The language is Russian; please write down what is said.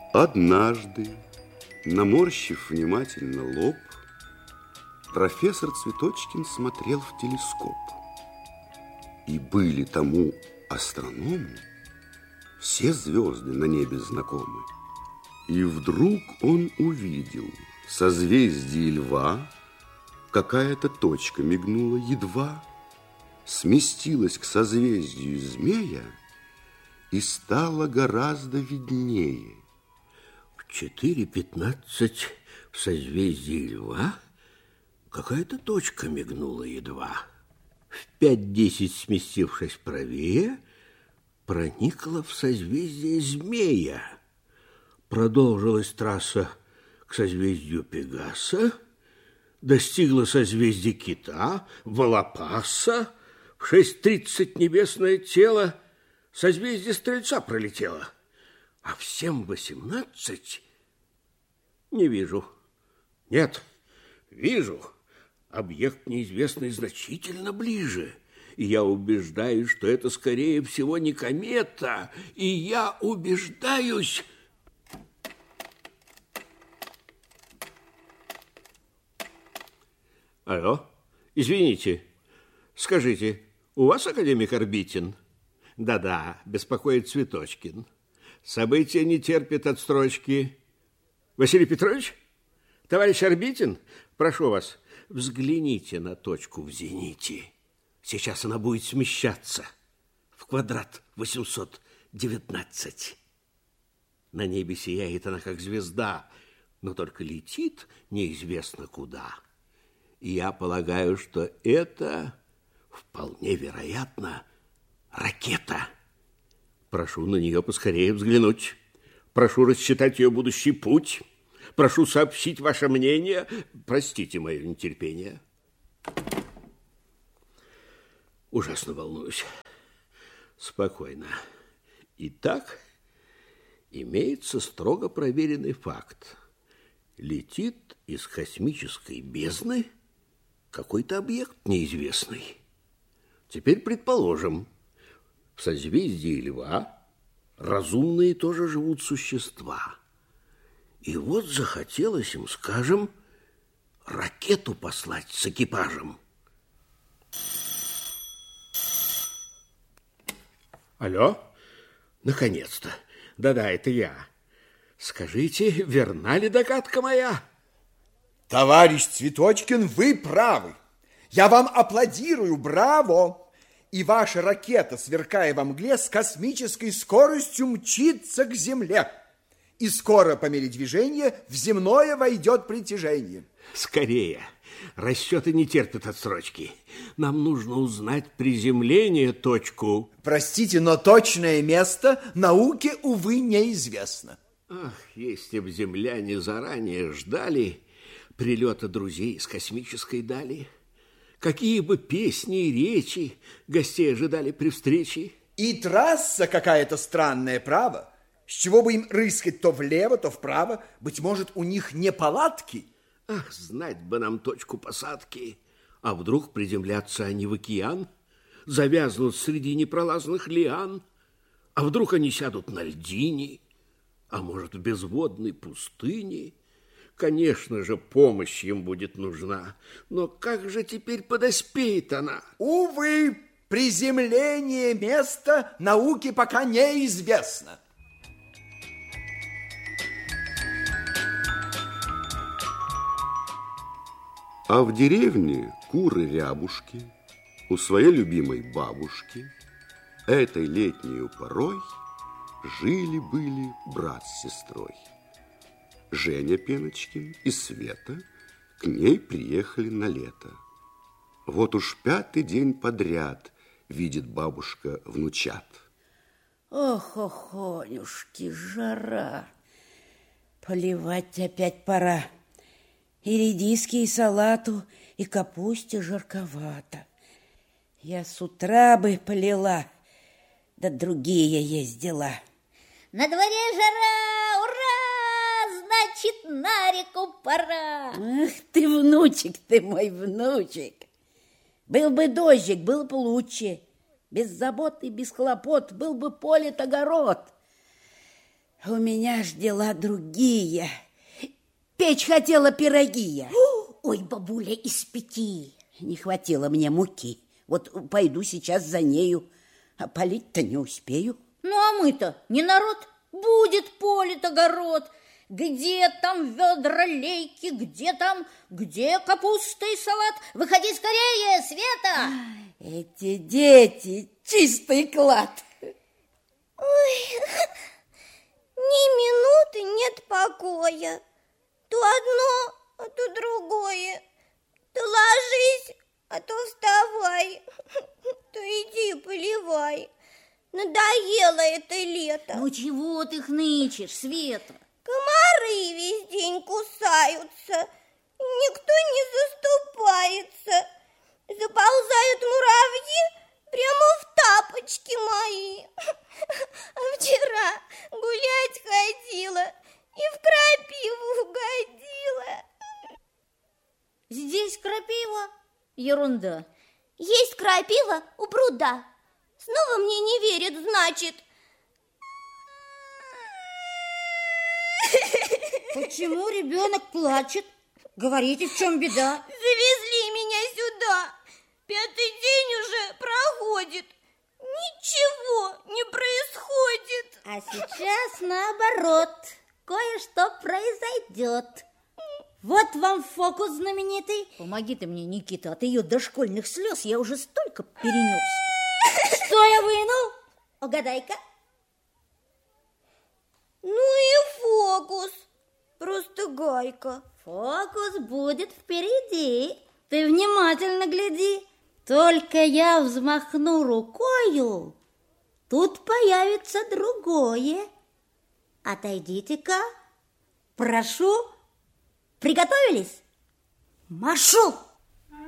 Однажды, наморщив внимательно лоб, профессор Цветочкин смотрел в телескоп. И были тому астроному все звезды на небе знакомы. И вдруг он увидел созвездие Льва, какая-то точка мигнула едва, сместилась к созвездию Змея и стала гораздо виднее. В 4:15 в созвездии Льва какая-то точка мигнула едва. В 5:10, сместившись правее, проникла в созвездие Змея. Продолжилась трасса к созвездию Пегаса, достигла созвездия Кита, Волопаса. В 6:30 небесное тело созвездие Стрельца пролетело. А в 7:18 не вижу. Нет, вижу. Объект неизвестный значительно ближе. И я убеждаюсь, что это, скорее всего, не комета. И я убеждаюсь... Алло, извините, скажите, у вас академик Орбитин? Да-да, беспокоит Цветочкин. События не терпят отстрочки. Василий Петрович? Товарищ Орбитин? Прошу вас, взгляните на точку в зените. Сейчас она будет смещаться в квадрат 819. На небе сияет она, как звезда, но только летит неизвестно куда. И я полагаю, что это вполне вероятно ракета. Прошу на нее поскорее взглянуть. Прошу рассчитать ее будущий путь. Прошу сообщить ваше мнение. Простите мое нетерпение. Ужасно волнуюсь. Спокойно. Итак, имеется строго проверенный факт. Летит из космической бездны какой-то объект неизвестный. Теперь предположим, в созвездии Льва разумные тоже живут существа. И вот захотелось им, скажем, ракету послать с экипажем. Алло? Наконец-то. Да-да, это я. Скажите, верна ли догадка моя? Товарищ Цветочкин, вы правы. Я вам аплодирую, браво! И ваша ракета, сверкая во мгле, с космической скоростью мчится к Земле. И скоро по мере движения в земное войдет притяжение. Скорее. Расчеты не терпят отсрочки. Нам нужно узнать приземление точку. Простите, но точное место науке, увы, неизвестно. Ах, если б земляне заранее ждали прилета друзей из космической дали, какие бы песни и речи гостей ожидали при встрече. И трасса какая-то странная, право. С чего бы им рыскать то влево, то вправо? Быть может, у них неполадки? Ах, знать бы нам точку посадки. А вдруг приземлятся они в океан, завязнут среди непролазных лиан? А вдруг они сядут на льдине, а может, в безводной пустыне? Конечно же, помощь им будет нужна. Но как же теперь подоспеет она? Увы, приземление места науке пока неизвестно. А в деревне куры-рябушки у своей любимой бабушки этой летней порой жили-были брат с сестрой. Женя Пеночкин и Света к ней приехали на лето. Вот уж 5-й день подряд видит бабушка внучат. Ох, охонюшки, жара. Поливать опять пора. И редиски, и салату, и капусте жарковато. Я с утра бы полила, да другие есть дела. На дворе жара, ура! Значит, на реку пора. Ах ты, внучек ты мой, внучек. Был бы дождик, был бы лучше. Без забот и без хлопот был бы полет огород. У меня ж дела другие. Печь хотела пироги я. Ой, бабуля, испеки. Не хватило мне муки. Вот пойду сейчас за нею, а полить-то не успею. Ну, а мы-то не народ. Будет полит огород. Где там ведра лейки, где капуста и салат? Выходи скорее, Света! Эти дети, чистый клад. Ой, ни минуты нет покоя. То одно, а то другое. То ложись, а то вставай, то иди поливай. Надоело это лето. Ну, чего ты хнычешь, Света? Комары весь день кусаются, никто не заступается. Заползают муравьи прямо в тапочки мои. А вчера гулять ходила и в крапиву угодила. Здесь крапива? Ерунда. Есть крапива у пруда. Снова мне не верят, значит. Почему ребенок плачет? Говорите, в чем беда? Завезли меня сюда. 5-й день уже проходит. Ничего не происходит. А сейчас наоборот. Кое-что произойдет. Вот вам фокус знаменитый. Помоги ты мне, Никита, от ее дошкольных слез я уже столько перенес. Что я вынул? Угадай-ка. Ну и фокус. Просто гайка. Фокус будет впереди. Ты внимательно гляди. Только я взмахну рукою, тут появится другое. Отойдите-ка. Прошу. Приготовились? Машу!